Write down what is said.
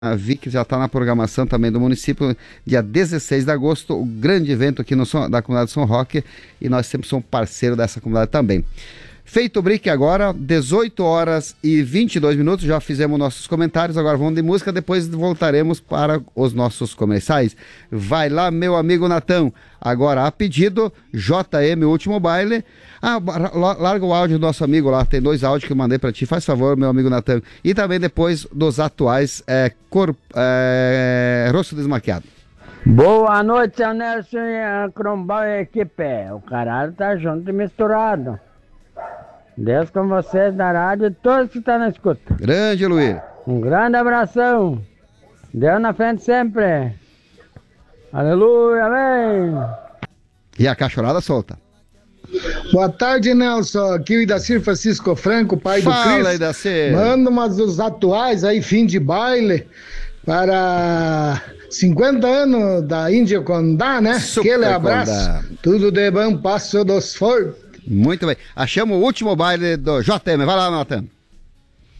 vi que já está na programação também do município, dia 16 de agosto, o grande evento aqui da comunidade de São Roque, e nós sempre somos parceiro dessa comunidade também. Feito o break agora, 18 horas e 22 minutos, já fizemos nossos comentários, agora vamos de música, depois voltaremos para os nossos comerciais. Vai lá, meu amigo Natão, agora a pedido, JM Último Baile. Larga o áudio do nosso amigo lá, tem 2 áudios que eu mandei para ti, faz favor, meu amigo Natão. E também depois dos atuais Rosto Desmaquiado. Boa noite, seu Nelson e a Crombal e a equipe. O caralho tá junto e misturado. Deus com vocês da rádio e todos que estão na escuta. Grande, Luiz. Um grande abração. Deus na frente sempre. Aleluia, amém. E a cachorrada solta. Boa tarde, Nelson. Aqui o Idacir Francisco Franco, pai do Cris. Fala, Idacir. Manda umas dos atuais aí, fim de baile, para 50 anos da Índia Condá, né? Super Aquele abraço. Condá. Tudo de bom, Passo dos Fortes. Muito bem. Achamos o último baile do JM. Vai lá, Natan.